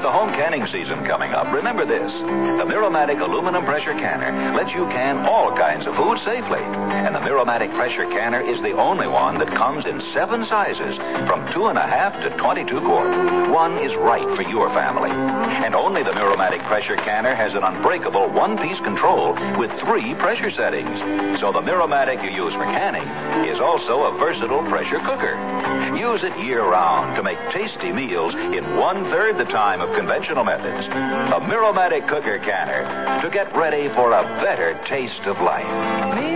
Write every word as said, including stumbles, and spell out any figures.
the home canning season coming up, remember this. The Miromatic aluminum pressure canner lets you can all kinds of food safely. And the Miromatic pressure canner is the only one that comes in seven sizes, from two and a half to twenty-two quart. One is right for your family. And only the Miromatic pressure canner has an unbreakable one-piece control with three pressure settings. So the Miromatic you use for canning is also a versatile pressure cooker. Use it year-round to make tasty meals in one-third the time of conventional methods. A Miromatic cooker canner to get ready for a better taste of life.